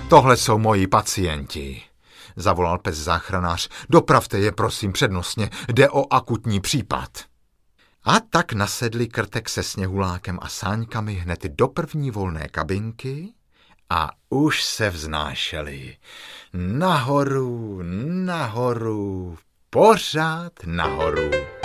Tohle jsou moji pacienti, zavolal pes záchranář. Dopravte je, prosím, přednostně, jde o akutní případ. A tak nasedli Krtek se Sněhulákem a Sáňkami hned do první volné kabinky a už se vznášeli. Nahoru, nahoru, pořád nahoru.